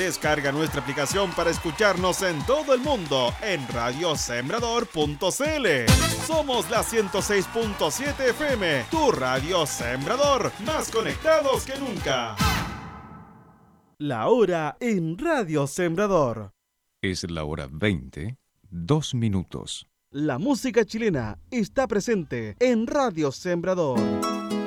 Descarga nuestra aplicación para escucharnos en todo el mundo en radiosembrador.cl. Somos la 106.7 FM, tu radio Sembrador, más conectados que nunca. La hora en Radio Sembrador. Es la hora 20, 2 minutos. La música chilena está presente en Radio Sembrador.